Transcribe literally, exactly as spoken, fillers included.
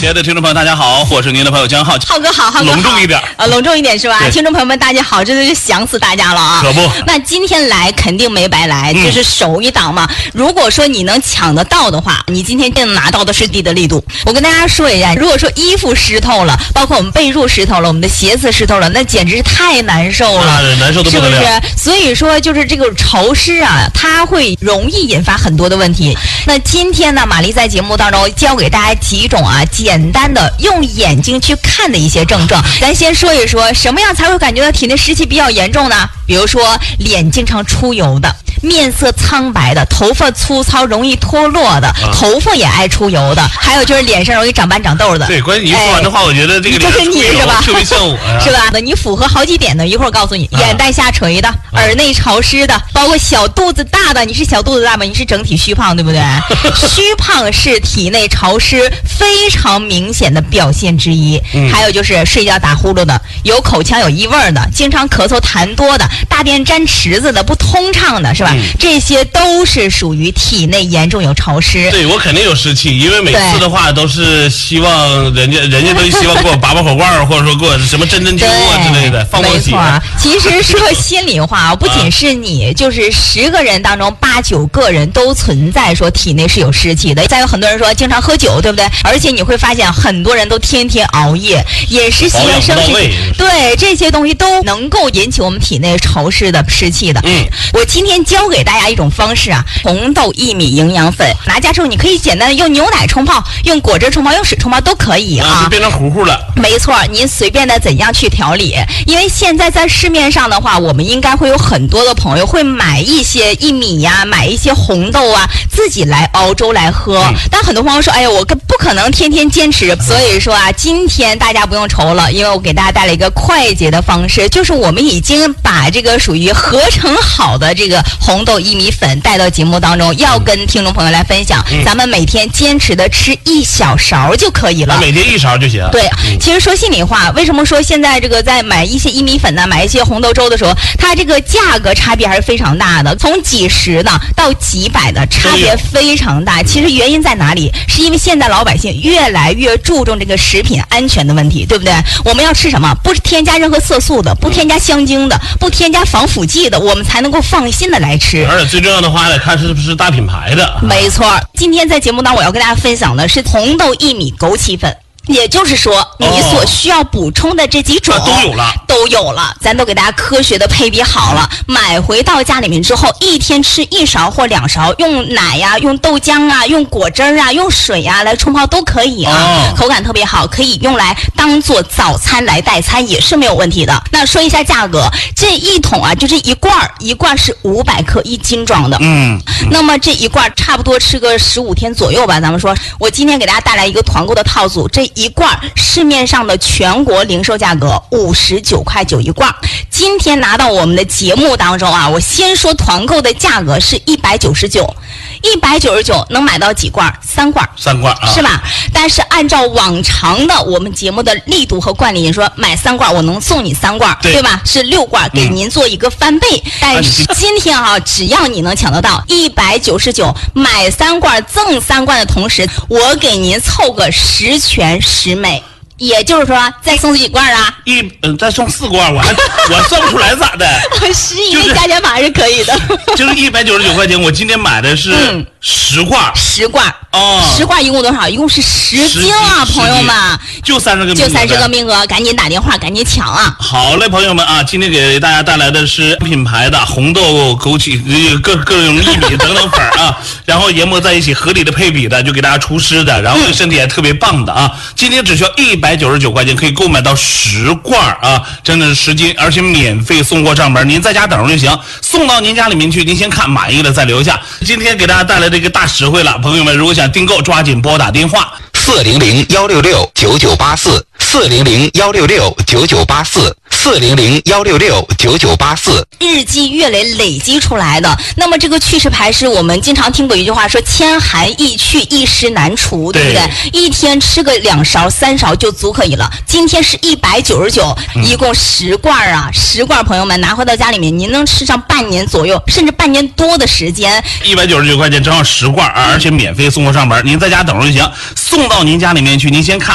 亲爱的听众朋友，大家好，我是您的朋友江浩。 浩哥好，浩哥好， 隆重一点啊，隆重一点是吧？听众朋友们，大家好，真的是想死大家了啊！ 可不， 那今天来肯定没白来， 嗯、 这是首一档嘛。如果说你能抢得到的话，你今天定拿到的是地的力度。我跟大家说一下，如果说衣服湿透了，包括我们被褥湿透了，我们的鞋子湿透了，那简直是太难受了， 啊、难受的不得了， 是不是？所以说，就是这个潮湿啊，它会容易引发很多的问题。那今天呢，玛丽在节目当中教给大家几种啊简单的用眼睛去看的一些症状。咱先说一说什么样才会感觉到体内湿气比较严重呢？比如说脸经常出油的，面色苍白的，头发粗糙容易脱落的，啊、头发也爱出油的，还有就是脸上容易长斑长痘的。 对，关键你说完这话，哎、我觉得这个就是你是吧？ 特别像我呀， 是吧？你符合好几点的，一会儿告诉你，啊、眼袋下垂的，啊、耳内潮湿的，包括小肚子大的，你是小肚子大吗？你是整体虚胖，对不对？虚胖是体内潮湿非常明显的表现之一。嗯、还有就是睡觉打呼噜的，有口腔有异味的，经常咳嗽痰多的，大便沾池子的，不通畅的，是吧？嗯、这些都是属于体内严重有潮湿。 对，我肯定有湿气，因为每次的话都是希望人家人家都希望给我拔拔火罐，或者说给我什么针针灸啊之类的，放放血。 没错，其实说心里话，不仅是你，就是十个人当中八九个人都存在说体内是有湿气的。再有很多人说经常喝酒，对不对？而且你会发现很多人都天天熬夜，饮食习惯、生活，对这些东西都能够引起我们体内潮湿的湿气的。嗯，我今天教给大家一种方式啊，红豆薏米营养粉，拿家之后你可以简单的用牛奶冲泡，用果汁冲泡，用水冲泡都可以啊， 啊就变成糊糊了。 没错，您随便的怎样去调理，因为现在在市面上的话，我们应该会有很多的朋友会买一些薏米呀、啊，买一些红豆啊，自己来熬粥来喝。嗯、但很多朋友说，哎呀，我不可能天天坚持，所以说啊，今天大家不用愁了，因为我给大家带来一个快捷的方式，就是我们已经把这个属于合成好的这个红豆薏米粉带到节目当中，要跟听众朋友来分享。嗯、咱们每天坚持的吃一小勺就可以了， 每天一勺就行。 对，嗯、其实说心里话，为什么说现在这个在买一些薏米粉呢，买一些红豆粥的时候，它这个价格差别还是非常大的，从几十呢到几百的差别非常大。其实原因在哪里？是因为现在老百姓越来越注重这个食品安全的问题，对不对？我们要吃什么？不添加任何色素的，不添加香精的，不添加防腐剂的，我们才能够放心的来吃。 而且最重要的话呢，看是不是大品牌的。 没错，今天在节目当中我要跟大家分享的是红豆薏米枸杞粉。也就是说，你所需要补充的这几种、 哦、都有了， 都有了，咱都给大家科学的配比好了。买回到家里面之后，一天吃一勺或两勺，用奶呀、啊、用豆浆啊、用果汁啊、用水啊来冲泡都可以啊，哦、口感特别好，可以用来当做早餐来代餐也是没有问题的。那说一下价格，这一桶啊就是一罐儿，一罐是五百克一斤装的，嗯，那么这一罐差不多吃个十五天左右吧。咱们说，我今天给大家带来一个团购的套组，这一罐市面上的全国零售价格五十九块九一罐，今天拿到我们的节目当中啊，我先说团购的价格是一百九十九，一百九十九能买到几罐？三罐， 三罐啊， 是吧？但是按照往常的我们节目的力度和惯例，你说买三罐我能送你三罐， 对, 对吧？是六罐，给您做一个翻倍。嗯、但是今天啊，只要你能抢得到一百九十九，买三罐赠三罐的同时，我给您凑个十全十美。也就是说，再送几罐啊？ 一嗯、呃，再送四罐，我还我算不出来咋的？ 十以内加减码是可以的。 就是一百九十九块钱，我今天买的是十罐， 嗯、十罐哦， 十罐一共多少？一共是十斤啊，朋友们， 就三十个名额， 就三十个名额，赶紧打电话，赶紧抢啊！ 好嘞，朋友们啊，今天给大家带来的是品牌的红豆、枸杞、各各种薏米等等粉啊，然后研磨在一起，合理的配比的，就给大家除湿的，然后对身体还特别棒的啊！今天只需要一百。一百九十九块钱可以购买到十罐啊，真的是十斤，而且免费送货上门，您在家等着就行，送到您家里面去，您先看满意了再留下。今天给大家带来这个大实惠了，朋友们如果想订购，抓紧拨打电话四零零幺六六九九八四，四零零幺六六九九八四，四零零幺六六九九八四。 日积月累累积出来的，那么这个祛湿牌是我们经常听过一句话说千寒易去，一湿难除，对不对？一天吃个两勺三勺就足可以了。今天是一百九十九，一共十罐啊，十罐朋友们拿回到家里面，您能吃上半年左右，甚至半年多的时间。 一百九十九块钱正好十罐，而且免费送货上门，您在家等着就行，送到您家里面去，您先看